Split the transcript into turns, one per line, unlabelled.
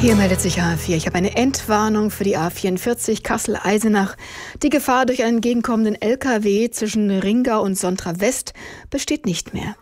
Hier meldet sich A4. Ich habe eine Endwarnung für die A44 Kassel-Eisenach. Die Gefahr durch einen entgegenkommenden LKW zwischen Ringau und Sontra West besteht nicht mehr.